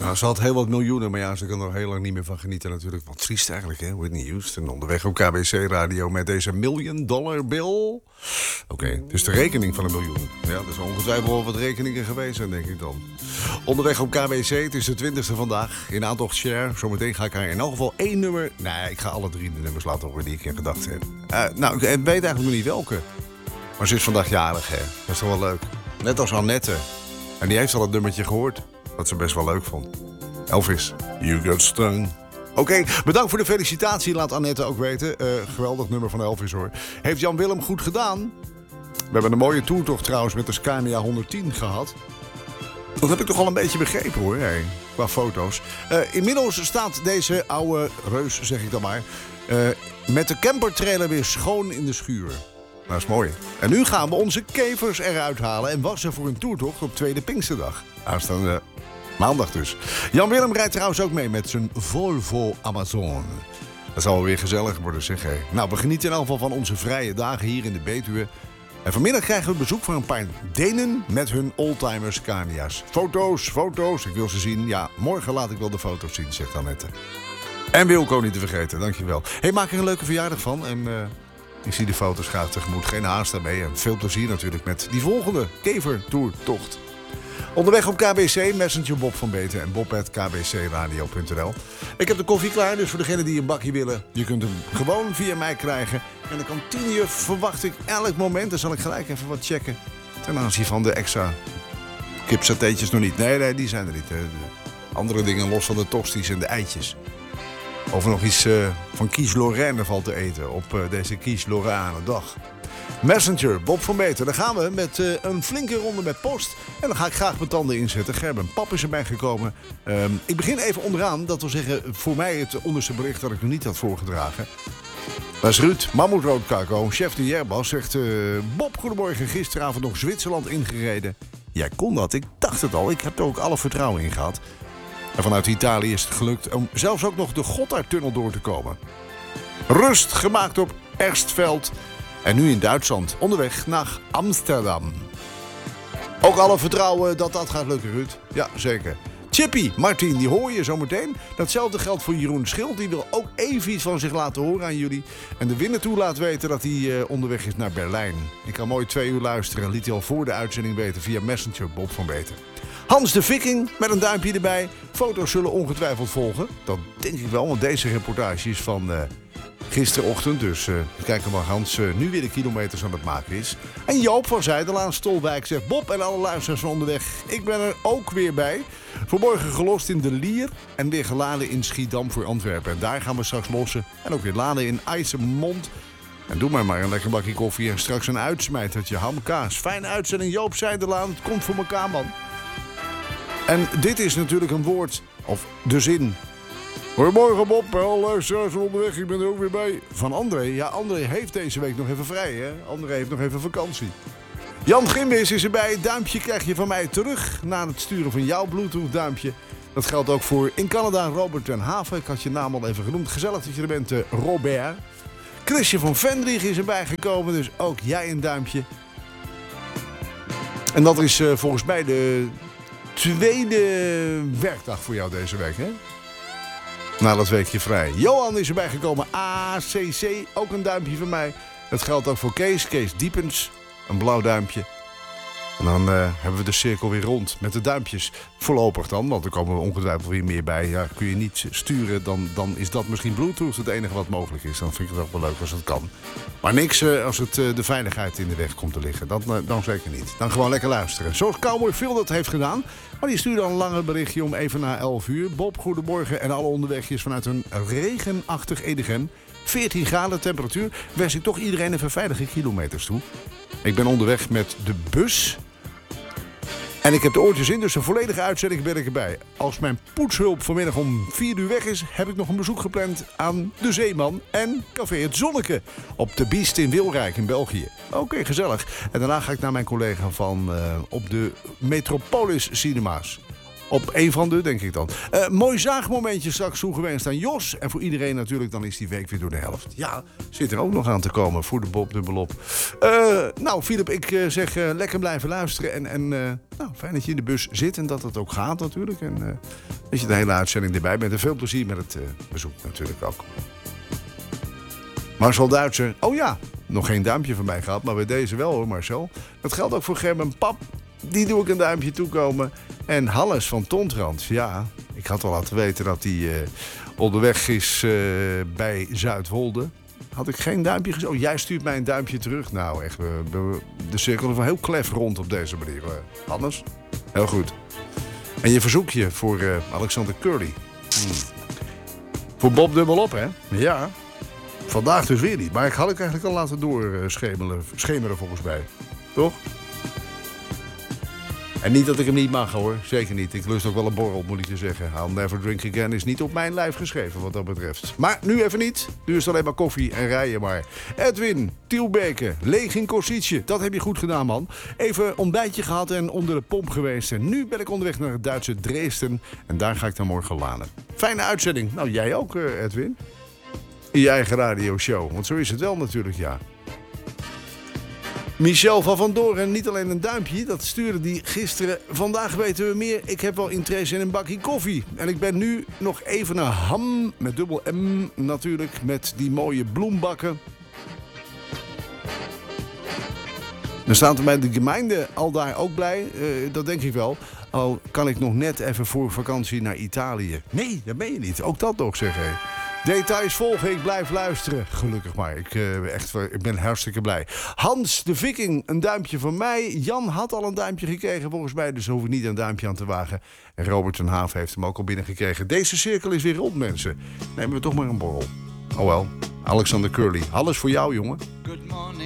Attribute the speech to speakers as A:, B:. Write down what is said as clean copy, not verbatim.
A: Nou, ze had heel wat miljoenen, maar ja, ze kan er heel lang niet meer van genieten natuurlijk. Wat triest eigenlijk, hè? Whitney Houston onderweg op KBC-radio met deze $1 million bill. Oké, dus de rekening van $1 miljoen. Ja, er zijn ongetwijfeld wel wat rekeningen geweest zijn, denk ik dan. Onderweg op KBC, het is de 20e vandaag. In aantocht share. Zometeen ga ik haar in elk geval 1 nummer... Nee, ik ga alle 3 de nummers laten horen die ik in gedachten heb. Nou, ik weet eigenlijk nog niet welke. Maar ze is vandaag jarig, hè. Dat is toch wel leuk. Net als Annette. En die heeft al het nummertje gehoord. Wat ze best wel leuk vond. Elvis, You Got Stung. Oké, bedankt voor de felicitatie. Laat Annette ook weten. Geweldig nummer van Elvis, hoor. Heeft Jan Willem goed gedaan? We hebben een mooie toertocht trouwens met de Scania 110 gehad. Dat heb ik toch al een beetje begrepen, hoor. Hey, qua foto's. Inmiddels staat deze oude reus, zeg ik dan maar... met de campertrailer weer schoon in de schuur. Dat is mooi. En nu gaan we onze kevers eruit halen... en wassen voor een toertocht op tweede Pinksterdag. Aanstaande maandag dus. Jan Willem rijdt trouwens ook mee met zijn Volvo Amazon. Dat zal wel weer gezellig worden, zeg hé. Nou, we genieten in elk geval van onze vrije dagen hier in de Betuwe. En vanmiddag krijgen we bezoek van een paar Denen met hun oldtimer Scania's. Foto's, ik wil ze zien. Ja, morgen laat ik wel de foto's zien, zegt Annette. En Wilco niet te vergeten, dankjewel. Hé, maak er een leuke verjaardag van en... ik zie de foto's graag tegemoet. Geen haast daarmee. En veel plezier natuurlijk met die volgende kevertoertocht. Onderweg op KBC, Messenger Bob van Beten en bob@kbcradio.nl. Ik heb de koffie klaar, dus voor degenen die een bakje willen... je kunt hem gewoon via mij krijgen. En de kantine verwacht ik elk moment. Dan zal ik gelijk even wat checken. Ten aanzien van de extra kipsatéetjes nog niet. Nee, die zijn er niet. Andere dingen los van de tosties en de eitjes. Of er nog iets van Quiche Lorraine valt te eten op deze Quiche Lorraine dag. Messenger, Bob van Beter. Daar gaan we met een flinke ronde met post. En dan ga ik graag mijn tanden inzetten. Gerben Pap is erbij gekomen. Ik begin even onderaan. Dat wil zeggen, voor mij het onderste bericht dat ik nog niet had voorgedragen. Dat is Ruud, Mammoetroodkako, chef de Jerbas. Zegt, Bob, goedemorgen. Gisteravond nog Zwitserland ingereden. Jij kon dat, ik dacht het al. Ik heb er ook alle vertrouwen in gehad. En vanuit Italië is het gelukt om zelfs ook nog de Gotthardtunnel door te komen. Rust gemaakt op Erstveld. En nu in Duitsland, onderweg naar Amsterdam. Ook alle vertrouwen dat dat gaat lukken, Ruud. Ja, zeker. Chippy, Martin, die hoor je zometeen. Datzelfde geldt voor Jeroen Schild. Die wil ook even iets van zich laten horen aan jullie. En de winnaar toe laat weten dat hij onderweg is naar Berlijn. Ik kan mooi 2 uur luisteren. En liet hij al voor de uitzending weten via Messenger Bob van Beter. Hans de Viking met een duimpje erbij. Foto's zullen ongetwijfeld volgen. Dat denk ik wel, want deze reportage is van gisterochtend. Dus kijken waar Hans nu weer de kilometers aan het maken is. En Joop van Zijdelaan Stolwijk zegt... Bob en alle luisteraars van onderweg, ik ben er ook weer bij. Vanmorgen gelost in de Lier en weer geladen in Schiedam voor Antwerpen. En daar gaan we straks lossen. En ook weer laden in IJsselmond. En doe maar een lekker bakje koffie en straks een uitsmijtertje hamkaas. Fijne uitzending Joop Zijdelaan. Het komt voor elkaar, man. En dit is natuurlijk een woord, of de zin. Goedemorgen Bob, alle luisteraars onderweg, ik ben er ook weer bij. Van André. Ja, André heeft deze week nog even vrij, hè. André heeft nog even vakantie. Jan Gimbis is erbij. Duimpje krijg je van mij terug na het sturen van jouw Bluetooth duimpje. Dat geldt ook voor in Canada Robert ten Haven. Ik had je naam al even genoemd. Gezellig dat je er bent, Robert. Chrisje van Vendrich is erbij gekomen, dus ook jij een duimpje. En dat is volgens mij de... tweede werkdag voor jou deze week, hè? Na dat weekje vrij. Johan is erbij gekomen. ACC, ook een duimpje van mij. Dat geldt ook voor Kees. Kees Diepens, een blauw duimpje. En dan hebben we de cirkel weer rond met de duimpjes. Voorlopig dan, want er komen we ongetwijfeld weer meer bij. Ja, kun je niet sturen, dan is dat misschien Bluetooth het enige wat mogelijk is. Dan vind ik het ook wel leuk als het kan. Maar niks als het de veiligheid in de weg komt te liggen. Dan zeker niet. Dan gewoon lekker luisteren. Zoals Cowboy Phil dat heeft gedaan. Maar die stuurde al een langer berichtje om even na 11 uur. Bob, goedemorgen en alle onderwegjes vanuit een regenachtig Edegem. 14 graden temperatuur. Wens ik toch iedereen even veilige kilometers toe. Ik ben onderweg met de bus. En ik heb de oortjes in, dus een volledige uitzending ben ik erbij. Als mijn poetshulp vanmiddag om 4 uur weg is... heb ik nog een bezoek gepland aan de Zeeman en Café Het Zonneke... op de Biest in Wilrijk in België. Oké, gezellig. En daarna ga ik naar mijn collega van op de Metropolis Cinema's. Op een van de, denk ik dan. Mooi zaagmomentje straks toegewenst aan Jos. En voor iedereen natuurlijk, dan is die week weer door de helft. Ja, zit er ook nog aan te komen voor de Bob dubbelop. Nou, Philip, ik zeg lekker blijven luisteren. En nou, fijn dat je in de bus zit en dat het ook gaat natuurlijk. En dat je de hele uitzending erbij bent. En veel plezier met het bezoek natuurlijk ook. Marcel Duitser. Oh ja, nog geen duimpje van mij gehad, maar bij deze wel hoor, Marcel. Dat geldt ook voor Gerben Pap. Die doe ik een duimpje toekomen. En Hannes van Tontrand. Ja, ik had al laten weten dat hij onderweg is bij Zuidwolde. Had ik geen duimpje gezien. Oh, jij stuurt mij een duimpje terug. Nou, echt, de cirkel is wel heel klef rond op deze manier. Hannes, heel goed. En je verzoekje voor Alexander Curly. Voor Bob dubbelop, hè? Ja. Vandaag dus weer niet. Maar ik had ik eigenlijk al laten doorschemeren volgens mij. Toch? En niet dat ik hem niet mag hoor. Zeker niet. Ik lust ook wel een borrel, moet ik je zeggen. I'll never drink again is niet op mijn lijf geschreven wat dat betreft. Maar nu even niet. Nu is het alleen maar koffie en rijden maar. Edwin, Tielbeke, Legin Kosice. Dat heb je goed gedaan, man. Even ontbijtje gehad en onder de pomp geweest. En nu ben ik onderweg naar het Duitse Dresden. En daar ga ik dan morgen laden. Fijne uitzending. Nou, jij ook, Edwin. In je eigen radioshow. Want zo is het wel natuurlijk, ja. Michel van Van Doren, niet alleen een duimpje, dat stuurde die gisteren. Vandaag weten we meer, ik heb wel interesse in een bakje koffie. En ik ben nu nog even naar Ham, met dubbel M natuurlijk, met die mooie bloembakken. Dan staat er bij de gemeente al daar ook blij, dat denk ik wel. Al kan ik nog net even voor vakantie naar Italië. Nee, dat ben je niet, ook dat nog zeg hé. Details volgen, ik blijf luisteren. Gelukkig maar, ik ben hartstikke blij. Hans de Viking, een duimpje van mij. Jan had al een duimpje gekregen volgens mij, dus hoef ik niet een duimpje aan te wagen. En Robert ten Haaf heeft hem ook al binnengekregen. Deze cirkel is weer rond, mensen. Nemen we toch maar een borrel. Oh wel, Alexander Curly. Alles voor jou, jongen.
B: Good morning.